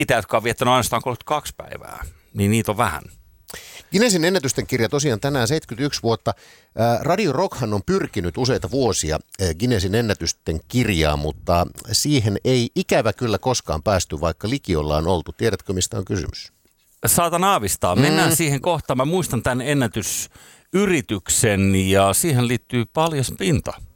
Itä, jotka on viettänyt ainoastaan 32 päivää, niin niitä on vähän. Guinnessin ennätysten kirja tosiaan tänään 71 vuotta. Radio Rockhan on pyrkinyt useita vuosia Guinnessin ennätysten kirjaan, mutta siihen ei ikävä kyllä koskaan päästy, vaikka liki ollaan oltu. Tiedätkö, mistä on kysymys? Saatan aavistaa. Mennään siihen kohtaan. Mä muistan tämän ennätysyrityksen ja siihen liittyy paljas pinta.